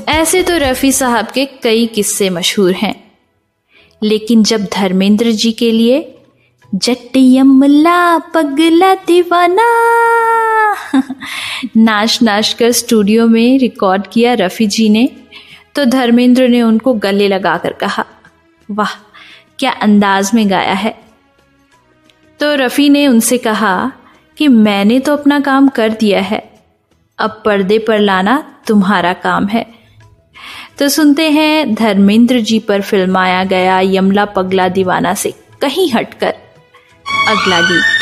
ऐसे तो रफ़ी साहब के कई किस्से मशहूर हैं, लेकिन जब धर्मेंद्र जी के लिए जट यमला पगला दीवाना नाच नाच कर स्टूडियो में रिकॉर्ड किया रफ़ी जी ने, तो धर्मेंद्र ने उनको गले लगाकर कहा, वाह क्या अंदाज में गाया है। तो रफ़ी ने उनसे कहा कि मैंने तो अपना काम कर दिया है, अब पर्दे पर लाना तुम्हारा काम है। तो सुनते हैं धर्मेंद्र जी पर फिल्माया गया यमला पगला दीवाना से कहीं हटकर अगला गीत।